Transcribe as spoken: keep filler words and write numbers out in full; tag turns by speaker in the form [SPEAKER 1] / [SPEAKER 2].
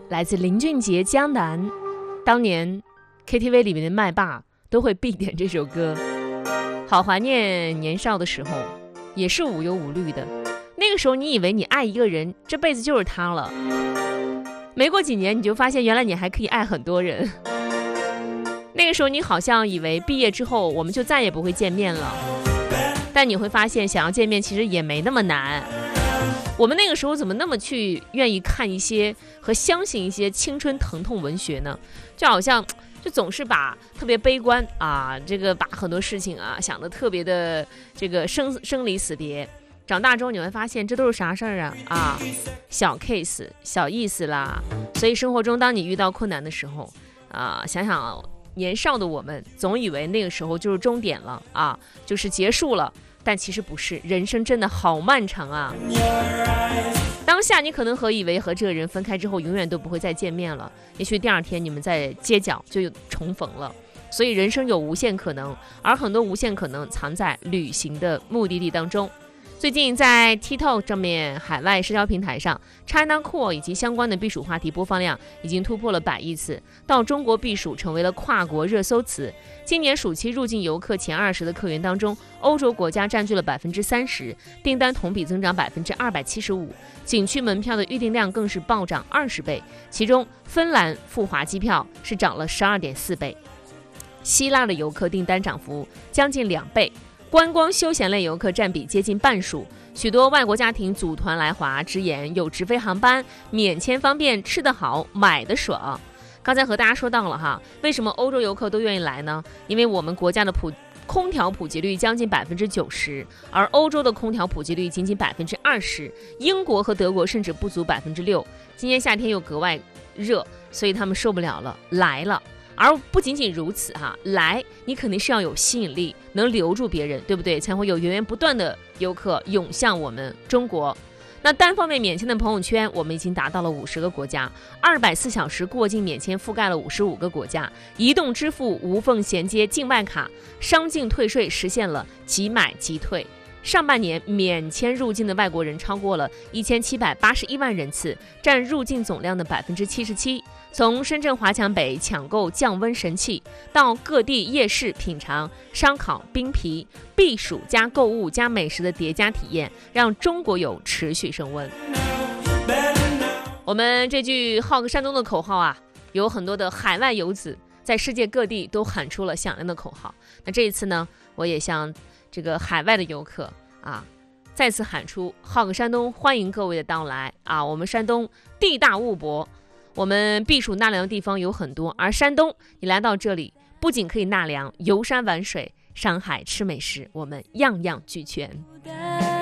[SPEAKER 1] 来自林俊杰《江南》，当年 K T V 里面的麦霸都会必点这首歌，好怀念年少的时候，也是无忧无虑的。那个时候你以为你爱一个人这辈子就是他了，没过几年你就发现原来你还可以爱很多人。那个时候你好像以为毕业之后我们就再也不会见面了，但你会发现想要见面其实也没那么难。我们那个时候怎么那么去愿意看一些和相信一些青春疼痛文学呢？就好像就总是把特别悲观啊，这个把很多事情啊想得特别的这个生生离死别。长大之后你会发现这都是啥事儿啊啊，小 case 小意思啦。所以生活中当你遇到困难的时候啊，想想年少的我们总以为那个时候就是终点了啊，就是结束了，但其实不是，人生真的好漫长啊。当下你可能和以为和这个人分开之后永远都不会再见面了，也许第二天你们在街角就重逢了。所以人生有无限可能，而很多无限可能藏在旅行的目的地当中。最近在 TikTok 上面海外社交平台上 China Cool 以及相关的避暑话题播放量已经突破了百亿次，到中国避暑成为了跨国热搜词。今年暑期入境游客前二十的客源当中，欧洲国家占据了百分之三十，订单同比增长百分之二百七十五，景区门票的预订量更是暴涨二十倍，其中芬兰赴华机票是涨了十二点四倍，希腊的游客订单涨幅将近两倍。观光休闲类游客占比接近半数，许多外国家庭组团来华，直言有直飞航班，免签方便，吃得好，买得爽。刚才和大家说到了哈，为什么欧洲游客都愿意来呢？因为我们国家的普空调普及率将近百分之九十，而欧洲的空调普及率仅仅百分之二十，英国和德国甚至不足百分之六。今年夏天又格外热，所以他们受不了了，来了。而不仅仅如此哈，来你肯定是要有吸引力，能留住别人，对不对？才会有源源不断的游客涌向我们中国。那单方面免签的朋友圈，我们已经达到了五十个国家，二百四小时过境免签覆盖了五十五个国家，移动支付无缝衔接境外卡，商境退税实现了即买即退。上半年免签入境的外国人超过了一千七百八十一万人次，占入境总量的百分之七十七。从深圳华强北抢购降温神器，到各地夜市品尝烧烤、冰皮、避暑加购物加美食的叠加体验，让中国游持续升温。我们这句浩个山东的口号啊，有很多的海外游子在世界各地都喊出了响亮的口号。那这一次呢，我也向这个海外的游客啊，再次喊出浩个山东，欢迎各位的到来啊！我们山东地大物博，我们避暑纳凉的地方有很多，而山东你来到这里，不仅可以纳凉、游山玩水、上海吃美食，我们样样俱全。